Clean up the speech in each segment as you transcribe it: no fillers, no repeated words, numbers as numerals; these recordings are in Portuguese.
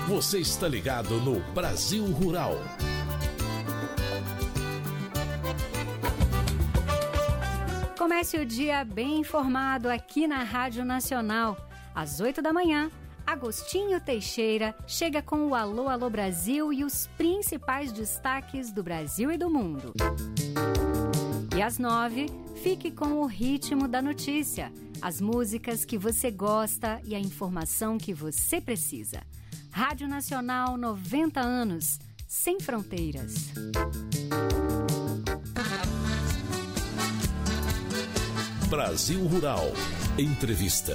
Você está ligado no Brasil Rural. Comece o dia bem informado aqui na Rádio Nacional. Às 8 da manhã, Agostinho Teixeira chega com o Alô, Alô Brasil e os principais destaques do Brasil e do mundo. E às 9, fique com o ritmo da notícia, as músicas que você gosta e a informação que você precisa. Rádio Nacional, 90 anos, sem fronteiras. Brasil Rural. Entrevista.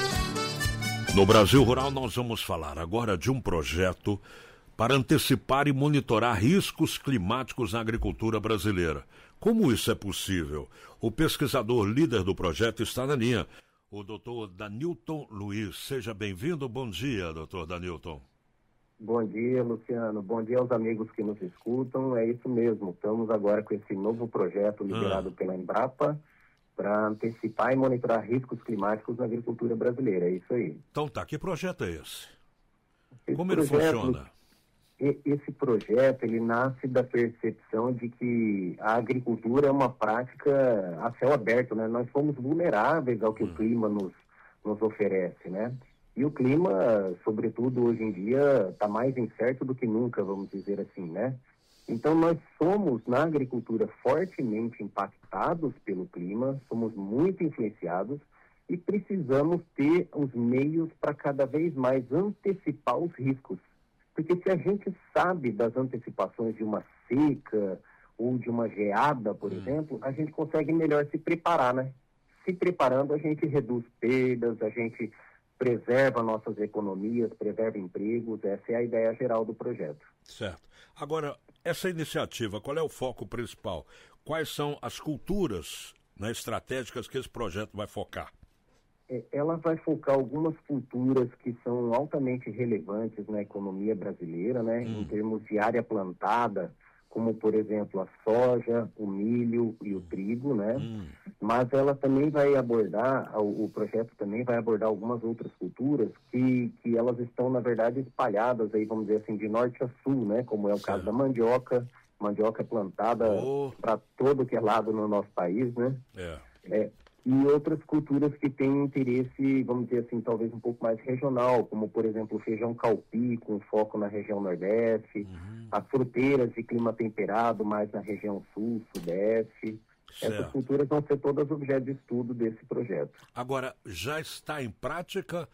No Brasil Rural nós vamos falar agora de um projeto para antecipar e monitorar riscos climáticos na agricultura brasileira. Como isso é possível? O pesquisador líder do projeto está na linha, o doutor Danilton Luiz. Seja bem-vindo. Bom dia, doutor Danilton. Bom dia, Luciano. Bom dia aos amigos que nos escutam. É isso mesmo. Estamos agora com esse novo projeto liderado pela Embrapa para antecipar e monitorar riscos climáticos na agricultura brasileira. É isso aí. Então tá, que projeto é esse? Como ele funciona? Esse projeto, ele nasce da percepção de que a agricultura é uma prática a céu aberto, né? Nós somos vulneráveis ao que o clima nos oferece, né? E o clima, sobretudo hoje em dia, está mais incerto do que nunca, vamos dizer assim, né? Então nós somos, na agricultura, fortemente impactados pelo clima, somos muito influenciados e precisamos ter os meios para cada vez mais antecipar os riscos. Porque se a gente sabe das antecipações de uma seca ou de uma geada, por exemplo, a gente consegue melhor se preparar, né? Se preparando, a gente reduz perdas, a gente preserva nossas economias, preserva empregos. Essa é a ideia geral do projeto. Certo. Agora, essa iniciativa, qual é o foco principal? Quais são as culturas, né, estratégicas que esse projeto vai focar? Ela vai focar algumas culturas que são altamente relevantes na economia brasileira, né, em termos de área plantada, como, por exemplo, a soja, o milho e o trigo, né? Mas ela também vai abordar, o projeto também vai abordar algumas outras culturas que elas estão, na verdade, espalhadas aí, vamos dizer assim, de norte a sul, né? Como é o caso da mandioca. Mandioca é plantada para todo que é lado no nosso país, né? E outras culturas que têm interesse, vamos dizer assim, talvez um pouco mais regional, como, por exemplo, o feijão calpi, com foco na região nordeste, as fruteiras de clima temperado, mais na região sul, sudeste. Certo. Essas culturas vão ser todas objeto de estudo desse projeto. Agora, já está em prática